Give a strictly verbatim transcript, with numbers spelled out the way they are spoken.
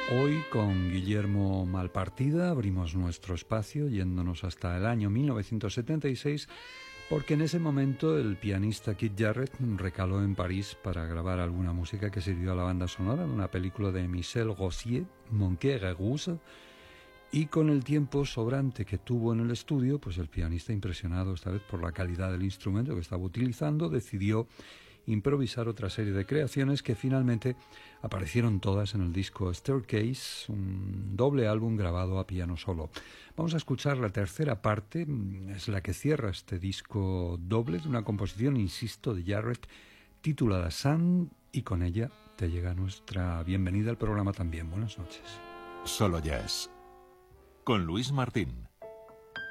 Hoy con Guillermo Malpartida abrimos nuestro espacio yéndonos hasta el año mil novecientos setenta y seis, porque en ese momento el pianista Keith Jarrett recaló en París para grabar alguna música que sirvió a la banda sonora de una película de Michel Rosier, Mon Cœur est Rouge, y con el tiempo sobrante que tuvo en el estudio, pues el pianista, impresionado esta vez por la calidad del instrumento que estaba utilizando, decidió improvisar otra serie de creaciones que finalmente aparecieron todas en el disco Staircase, un doble álbum grabado a piano solo. Vamos a escuchar la tercera parte, es la que cierra este disco doble de una composición, insisto, de Jarrett, titulada Sun, y con ella te llega nuestra bienvenida al programa también. Buenas noches. Solo Jazz, con Luis Martín.